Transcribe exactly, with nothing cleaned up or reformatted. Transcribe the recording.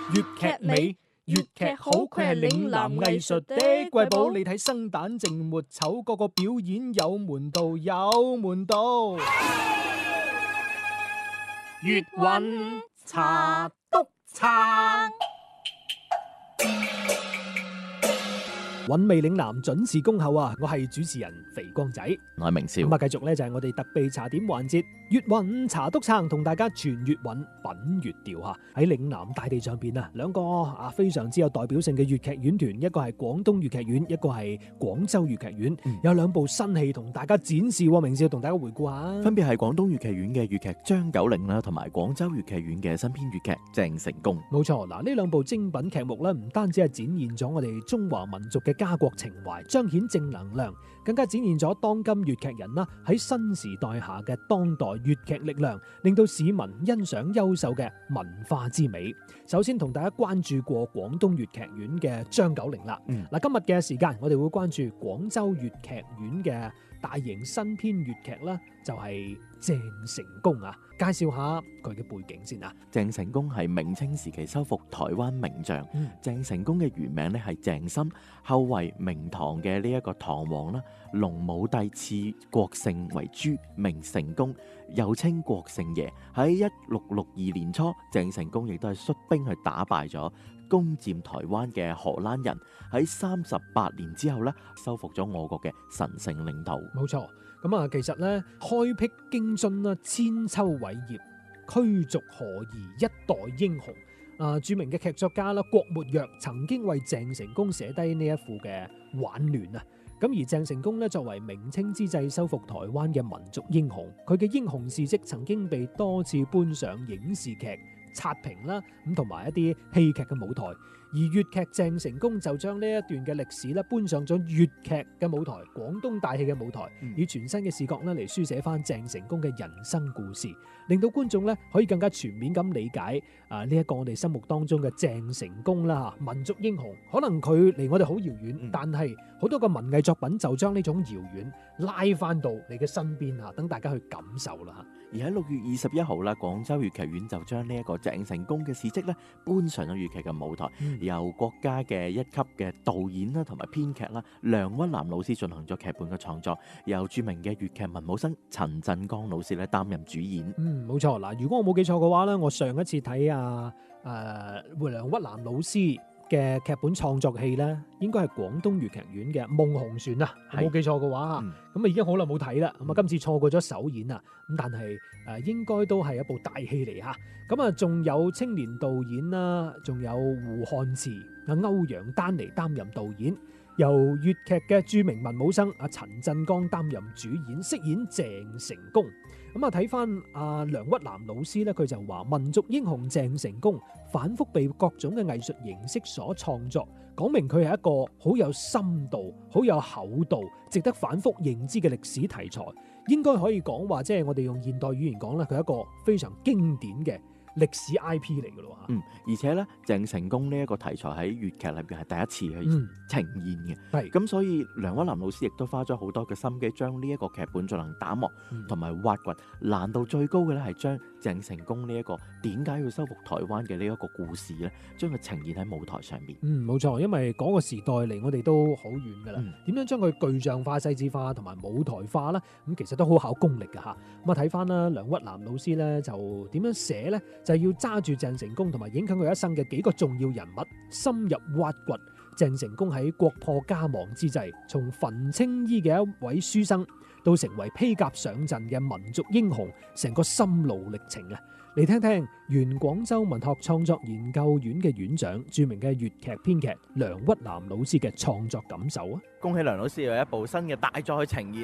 粵劇美，粵劇好，佢係嶺南藝術的瑰寶。你睇生旦淨末丑，個個表演有門道，有門道。粵韻茶督撐，韻味嶺南準時恭候啊！我係主持人肥光仔， 我係明少。 咁啊，繼續咧就係我哋特備茶點環節，粵韻茶督撐，同大家傳粵韻，品粵調吓。喺嶺南大地上邊啊，兩個啊非常之有代表性嘅粵劇院團，一個係廣東粵劇院，一個係廣州粵劇院，嗯、有兩部新戲同大家展示。明少同大家回顧下， 分別係廣東粵劇院嘅粵劇張九齡啦，同埋廣州粵劇院嘅新編粵劇鄭成功。 冇錯，嗱呢兩部精品劇目咧，唔單止係展現咗我哋中華民族嘅家國情懷，彰顯正能量，更加展現咗當今粵劇人啦喺新時代下嘅當代粵劇力量，令到市民欣賞優秀嘅文化之美。首先同大家關注過廣東粵劇院嘅張九齡啦。嗱、嗯，今日嘅時間我哋會關注廣州粵劇院嘅大型新編粵劇啦，就係、是、鄭成功啊。介紹下佢嘅背景先啊。 鄭成功係明清時期收復台灣名將。嗯、鄭成功嘅原名咧係鄭森，後為明唐嘅呢一個唐王啦，隆武帝賜國姓為朱，名成功，又稱國姓爺。喺一六六二年初，鄭成功亦都係率兵去打敗咗攻佔台灣嘅荷蘭人。喺三十八年之後咧，收復咗我國嘅神聖領土。 冇錯。咁啊，其實咧，開闢京津啦，千秋偉業，驅逐荷夷，一代英雄。啊，著名嘅劇作家啦，郭沫若曾經為鄭成功寫低呢一副嘅挽聯啊。咁而鄭成功咧，作為明清之際收復台灣嘅民族英雄，佢嘅英雄事蹟曾經被多次搬上影視劇刷屏啦，咁同埋一啲戲劇嘅舞台。而粵劇鄭成功就將呢一段嘅歷史咧搬上咗粵劇嘅舞台，廣東大戲嘅舞台，嗯、以全新嘅視角咧嚟書寫翻鄭成功嘅人生故事，令到觀眾咧可以更加全面咁理解啊呢一個我哋心目當中嘅鄭成功啦，民族英雄。可能佢離我哋好遙遠，嗯、但係好多個文藝作品就將呢種遙遠拉翻到你嘅身邊啊，等大家去感受啦。 而喺六月二十一號啦，廣州粵劇院就將呢一個鄭成功嘅事蹟咧搬上咗粵劇嘅舞台。嗯由國家嘅一級嘅導演啦，同埋編劇啦，梁屈南老師進行咗劇本嘅創作，由著名嘅粵劇文武生陳振剛老師咧擔任主演。嗯， 冇錯。嗱，如果我冇記錯嘅話咧，我上一次睇啊誒梁屈南老師嘅劇本創作戲咧，應該係廣東粵劇院嘅《夢紅船》啊，冇記錯嘅話，咁啊、嗯、已經好耐冇睇啦，咁啊今次錯過咗首演啊，咁但係誒應該都係一部大戲嚟吓，咁啊仲有青年導演啦，仲有胡漢慈、阿歐陽丹妮擔任導演，由粵劇嘅著名文武生阿陳振剛擔任主演，飾演鄭成功。咁啊睇翻阿梁屈南老師咧，佢就話民族英雄鄭成功反覆被各種嘅藝術形式所創作，講明佢係一個好有深度、好有厚度、值得反覆認知嘅歷史題材。應該可以講話，即係我哋用現代語言講咧，佢係一個非常經典嘅歷史 I P 嚟噶咯吓。 嗯，而且咧，鄭成功呢一個題材喺粵劇裏邊係第一次去呈現嘅。係咁、嗯，所以梁屈南老師亦都花咗好多嘅心機，將呢一個劇本進行打磨同埋、嗯、挖掘。難度最高嘅咧係將鄭成功呢一個點解要收復台灣嘅呢一個故事咧，將佢呈現喺舞台上面。 嗯，冇錯，因為嗰個時代離我哋都好遠噶啦。點、嗯、樣將佢具象化、細緻化同埋舞台化咧？咁其實都好考功力噶吓。咁啊睇翻啦，梁屈南老師咧就點樣寫咧？就係要揸住鄭成功同埋影響佢一生嘅幾個重要人物，深入挖掘鄭成功喺國破家亡之際，從焚青衣嘅一位書生到成為披甲上陣嘅民族英雄，成個心路歷程啊！嚟聽聽原廣州文學創作研究院嘅院長、著名嘅粵劇編劇梁屈南老師嘅創作感受啊！ 恭喜梁老師有一部新嘅大作去呈現。